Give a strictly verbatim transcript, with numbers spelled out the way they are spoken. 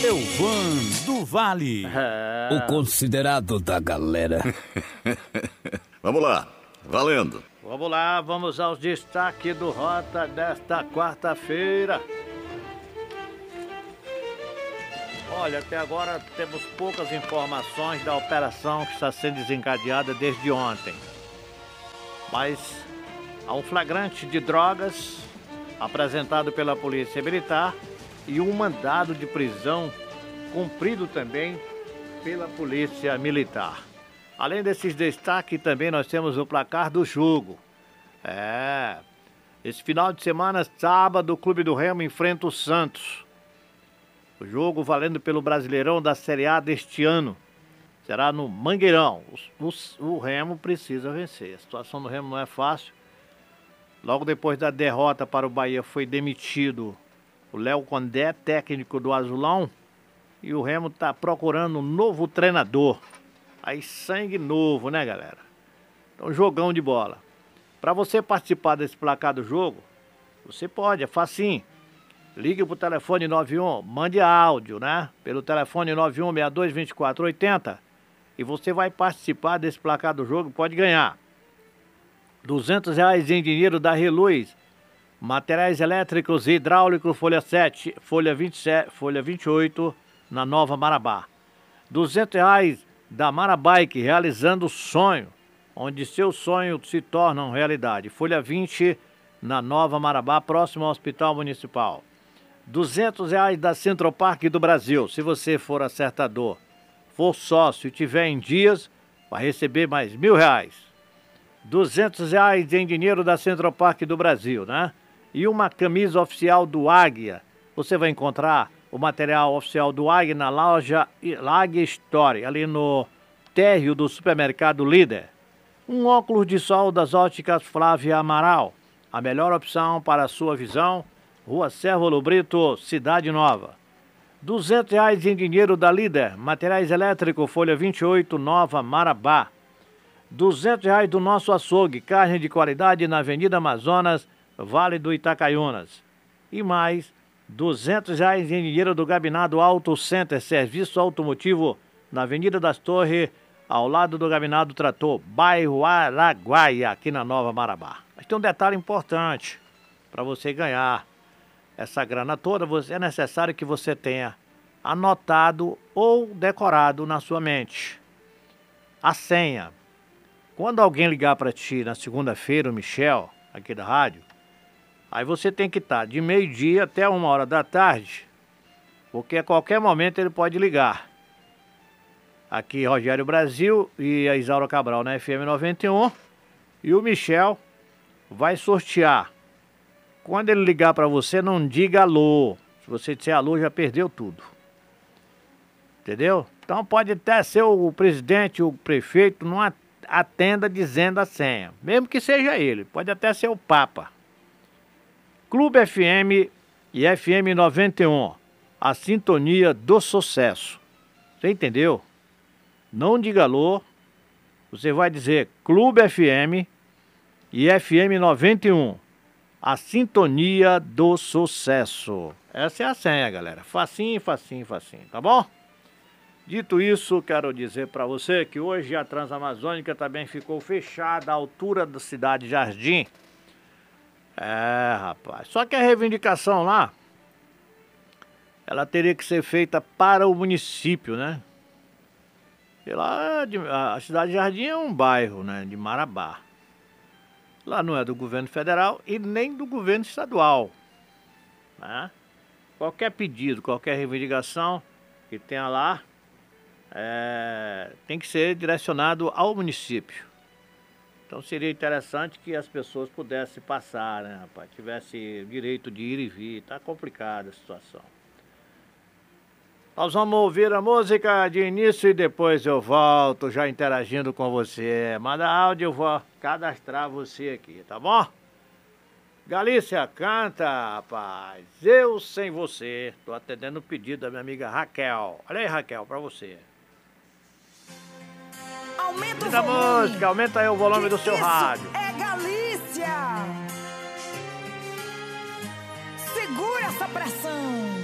Elvan do Vale, É. o considerado da galera. Vamos lá, valendo. Vamos lá, vamos aos destaques do Rota desta quarta-feira. Olha, até agora temos poucas informações da operação que está sendo desencadeada desde ontem. Mas há um flagrante de drogas apresentado pela Polícia Militar e um mandado de prisão cumprido também pela Polícia Militar. Além desses destaques, também nós temos o placar do jogo. É, esse final de semana, sábado, o Clube do Remo enfrenta o Santos. O jogo valendo pelo Brasileirão da Série A deste ano. Será no Mangueirão. O, o, o Remo precisa vencer. A situação do Remo não é fácil. Logo depois da derrota para o Bahia foi demitido o Léo Condé, técnico do Azulão. E o Remo está procurando um novo treinador. Aí sangue novo, né, galera? Então, jogão de bola. Para você participar desse placar do jogo, você pode, é facinho. Ligue pro telefone nove e um, mande áudio, né? Pelo telefone nove um seis dois dois quatro oito zero e você vai participar desse placar do jogo, pode ganhar duzentos reais em dinheiro da Reluz, materiais elétricos e hidráulicos, folha sete, folha vinte e sete, folha vinte e oito, na Nova Marabá. duzentos reais da Marabike, realizando o sonho, onde seus sonhos se tornam realidade. Folha vinte, na Nova Marabá, próximo ao Hospital Municipal. duzentos reais da Centropark do Brasil. Se você for acertador, for sócio e tiver em dias, vai receber mais mil reais. duzentos reais em dinheiro da Centropark do Brasil, né? E uma camisa oficial do Águia. Você vai encontrar o material oficial do Águia na loja Águia Store, ali no térreo do supermercado Líder. Um óculos de sol das óticas Flávia Amaral. A melhor opção para a sua visão. Rua Cérvulo Brito, Cidade Nova. duzentos reais em dinheiro da Líder. Materiais elétricos, folha vinte e oito, Nova Marabá. duzentos reais do nosso açougue. Carne de qualidade na Avenida Amazonas, Vale do Itacaiunas. E mais duzentos reais em dinheiro do Gabinado Auto Center. Serviço automotivo na Avenida das Torres, ao lado do Gabinado Trator, bairro Araguaia, aqui na Nova Marabá. Mas tem um detalhe importante para você ganhar essa grana toda, você, é necessário que você tenha anotado ou decorado na sua mente a senha. Quando alguém ligar para ti na segunda-feira, o Michel, aqui da rádio, aí você tem que estar de meio-dia até uma hora da tarde, porque a qualquer momento ele pode ligar. Aqui Rogério Brasil e a Isaura Cabral na F M noventa e um, e o Michel vai sortear. Quando ele ligar para você, não diga alô. Se você disser alô, já perdeu tudo. Entendeu? Então pode até ser o presidente, o prefeito, não atenda dizendo a senha. Mesmo que seja ele, pode até ser o Papa. Clube F M e F M noventa e um, a sintonia do sucesso. Você entendeu? Não diga alô, você vai dizer Clube F M e F M noventa e um. A sintonia do sucesso. Essa é a senha, galera. Facinho, facinho, facinho, tá bom? Dito isso, quero dizer para você que hoje a Transamazônica também ficou fechada à altura da cidade Jardim. É, rapaz. Só que a reivindicação lá, ela teria que ser feita para o município, né? E lá, a cidade Jardim é um bairro, né, de Marabá. Lá não é do governo federal e nem do governo estadual, né? Qualquer pedido, qualquer reivindicação que tenha lá, é, tem que ser direcionado ao município. Então seria interessante que as pessoas pudessem passar, né, rapaz? Tivesse direito de ir e vir. Tá complicada a situação. Nós vamos ouvir a música de início e depois eu volto já interagindo com você. Manda áudio, eu vou cadastrar você aqui, tá bom? Galícia, canta, rapaz. Eu sem você. Tô atendendo o pedido da minha amiga Raquel. Olha aí, Raquel, pra você. Aumenta o da volume. música, aumenta aí o volume Que do seu isso rádio. É Galícia. Segura essa pressão.